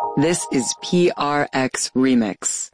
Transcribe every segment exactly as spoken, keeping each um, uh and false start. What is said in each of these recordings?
This is P R X Remix.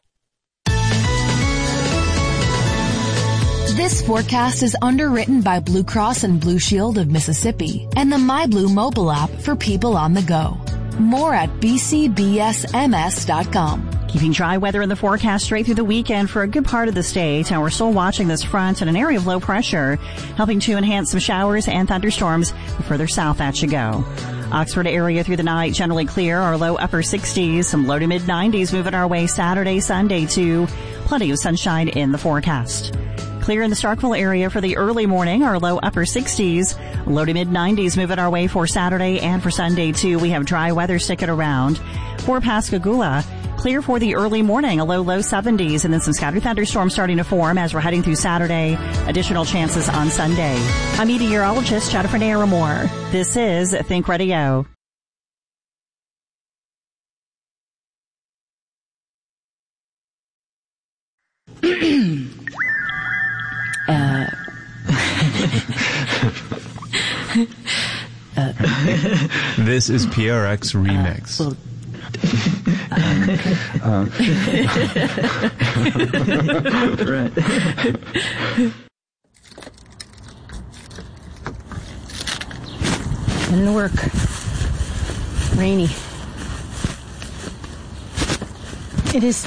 This forecast is underwritten by Blue Cross and Blue Shield of Mississippi and the MyBlue mobile app for people on the go. More at b c b s m s dot com. Keeping dry weather in the forecast straight through the weekend for a good part of the state, and we're still watching this front in an area of low pressure, helping to enhance some showers and thunderstorms. The further south that should go. Oxford area through the night generally clear, our low upper sixties, some low to mid nineties moving our way Saturday, Sunday too. Plenty of sunshine in the forecast. Clear in the Starkville area for the early morning, our low upper sixties, low to mid nineties moving our way for Saturday and for Sunday too. We have dry weather sticking around. For Pascagoula, clear for the early morning, a low low seventies, and then some scattered thunderstorms starting to form as we're heading through Saturday. Additional chances on Sunday. I'm meteorologist Jennifer Naramore. This is Think Radio. uh, uh, This is P R X Remix. Uh, well, um, right. Didn't work. Rainy. It is